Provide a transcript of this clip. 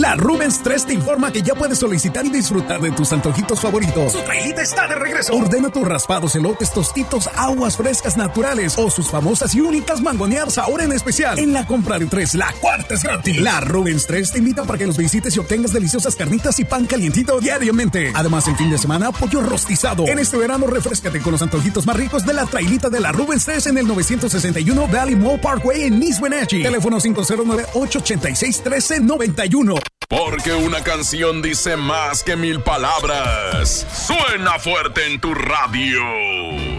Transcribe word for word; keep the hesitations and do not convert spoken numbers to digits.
La Rubens tres te informa que ya puedes solicitar y disfrutar de tus antojitos favoritos. Su trailita está de regreso. Ordena tus raspados, elotes, tostitos, aguas frescas naturales o sus famosas y únicas mangoneadas ahora en especial. En la compra de tres, la cuarta es gratis. La Rubens tres te invita para que los visites y obtengas deliciosas carnitas y pan calientito diariamente. Además, el fin de semana, pollo rostizado. En este verano, refrescate con los antojitos más ricos de la trailita de la Rubens tres en el novecientos sesenta y uno Valley Mall Parkway en East Wenatchee. Teléfono cinco cero nueve, ocho ocho seis, uno tres nueve uno. Porque una canción dice más que mil palabras. Suena fuerte en tu radio.